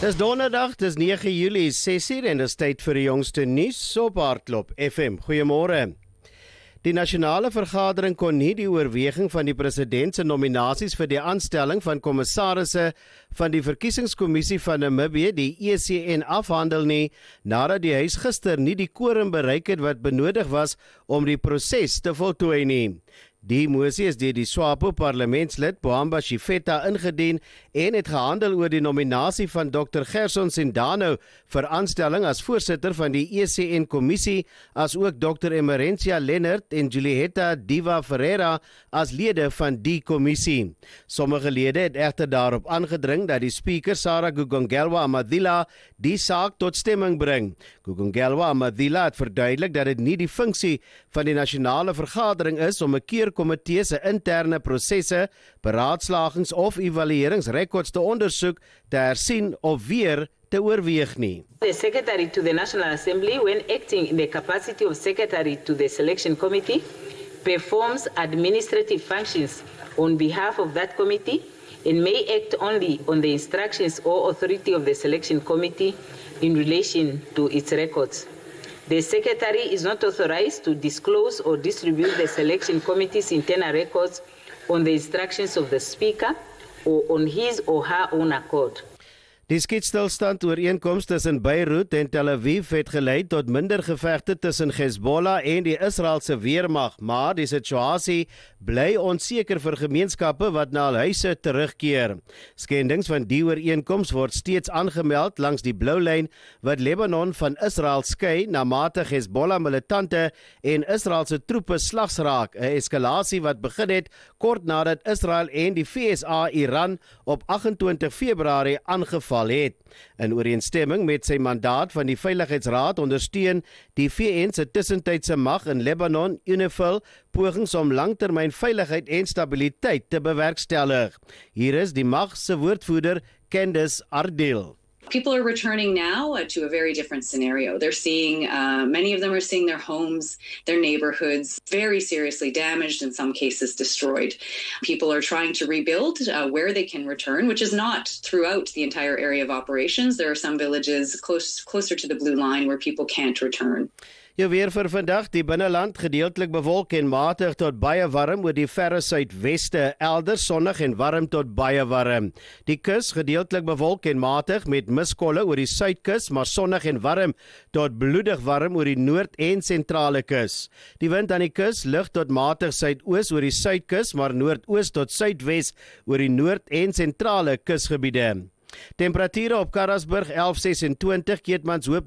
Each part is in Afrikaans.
Dis donderdag, dis 9 Julie, 6uur en dis tyd vir die jongste nuus op Hardloop FM. Goeiemôre. Die nasionale vergadering kon nie die oorweging van die president se nominasies vir die aanstelling van kommissarisse van die verkiesingskommissie van Namibië, die ECN, afhandel nie, nadat die huis gister nie die quorum bereik het wat benodig was om die proses te voltooi nie. Die mosie is deur die SWAPO parlementslid Bohamba Shifeta ingedien en het gehandel oor die nominasie van Dr. Gerson Sindano vir aanstelling as voorsitter van die ECN-kommissie, as ook Dr. Emerentia Lennert en Julieta Diva Ferreira as lede van die kommissie. Sommige lede het egter daarop aangedring dat die speaker Sarah Gugongelwa Amadila die saak tot stemming bring. Gugongelwa Amadila het verduidelik dat dit nie die funksie van die nasionale vergadering is om 'n keurkomitee se interne prosesse, beraadslagings of evalueringsrekords te ondersoek, te hersien of weer te oorweeg nie. The Secretary to the National Assembly, when acting in the capacity of Secretary to the Selection Committee, performs administrative functions on behalf of that committee and may act only on the instructions or authority of the Selection Committee in relation to its records. The Secretary is not authorized to disclose or distribute the Selection Committee's internal records on the instructions of the Speaker or on his or her own accord. Die skietstilstand ooreenkoms tussen Beirut en Tel Aviv het gelei tot minder gevegte tussen Hezbollah en die Israeliese weermag, maar die situasie bly onseker vir gemeenskappe wat na hul huise terugkeer. Skendings van die ooreenkoms word steeds aangemeld langs die blou lyn wat Lebanon van Israel skei, na mate Hezbollah militante en Israeliese troepe slags raak, 'n eskalasie wat begin het kort nadat Israel en die VSA Iran op 28 Februarie aangeval het. In ooreenstemming met sy mandaat van die Veiligheidsraad ondersteun die VN se tussentydse mag in Lebanon, UNIFIL, pogings om langtermyn veiligheid en stabiliteit te bewerkstellig. Hier is die mag se woordvoerder Candice Ardil. People are returning now to a very different scenario. They're seeing, many of them are seeing their homes, their neighborhoods very seriously damaged, in some cases destroyed. People are trying to rebuild where they can return, which is not throughout the entire area of operations. There are some villages closer to the blue line where people can't return. Jou weer vir vandag, die binneland gedeeltelik bewolk en matig tot baie warm oor die verre suidweste, elders sonnig en warm tot baie warm. Die kus gedeeltelik bewolk en matig met miskolle oor die suidkus, maar sonnig en warm tot bloedig warm oor die noord en sentrale kus. Die wind aan die kus lig tot matig suidoos oor die suidkus, maar noordoos tot suidwes oor die noord en sentrale kusgebiede. Temperature op Karasburg 11:26, Keetmanshoop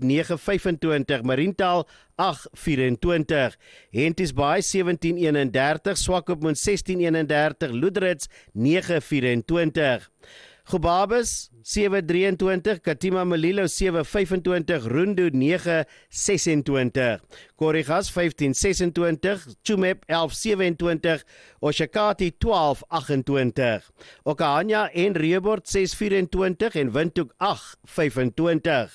9:25, Mariental 8:24, Henties Baai 17:31, Swakopmund 16:31, Loederitz 9:24. Gobabis 7:23, Katima Malilo 7:25, Rundu 9:26, Korigas 15:26, Chumep 11:27, Oshakati 12:28, Okahanya en Reebord 6:24 en Windhoek 8:25.